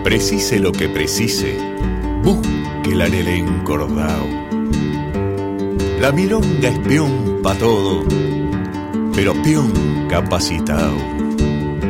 Precise lo que precise, búsquela en el encordao. La milonga es peón pa' todo, pero peón capacitao.